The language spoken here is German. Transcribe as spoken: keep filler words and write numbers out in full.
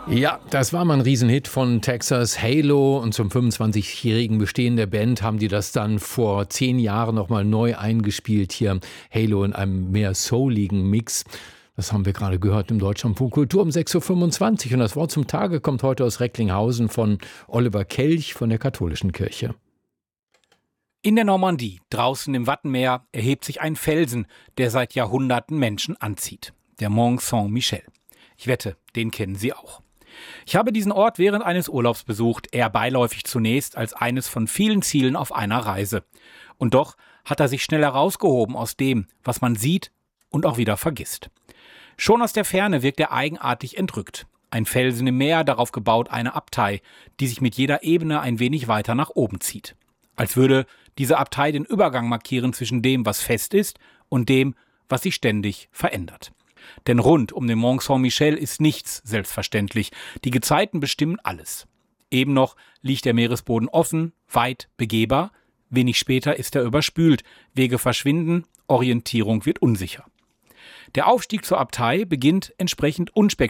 Ja, das war mal ein Riesenhit von Texas, Halo, und zum fünfundzwanzigjährigen Bestehen der Band haben die das dann vor zehn Jahren nochmal neu eingespielt hier, Halo in einem mehr souligen Mix. Das haben wir gerade gehört im Deutschlandfunk Kultur um sechs Uhr fünfundzwanzig und das Wort zum Tage kommt heute aus Recklinghausen von Oliver Kelch von der Katholischen Kirche. In der Normandie, draußen im Wattenmeer, erhebt sich ein Felsen, der seit Jahrhunderten Menschen anzieht. Der Mont Saint-Michel. Ich wette, den kennen Sie auch. Ich habe diesen Ort während eines Urlaubs besucht, eher beiläufig zunächst als eines von vielen Zielen auf einer Reise. Und doch hat er sich schnell herausgehoben aus dem, was man sieht und auch wieder vergisst. Schon aus der Ferne wirkt er eigenartig entrückt. Ein Felsen im Meer, darauf gebaut eine Abtei, die sich mit jeder Ebene ein wenig weiter nach oben zieht. Als würde diese Abtei den Übergang markieren zwischen dem, was fest ist, und dem, was sich ständig verändert. Denn rund um den Mont Saint-Michel ist nichts selbstverständlich. Die Gezeiten bestimmen alles. Eben noch liegt der Meeresboden offen, weit begehbar. Wenig später ist er überspült. Wege verschwinden, Orientierung wird unsicher. Der Aufstieg zur Abtei beginnt entsprechend unspektakulär.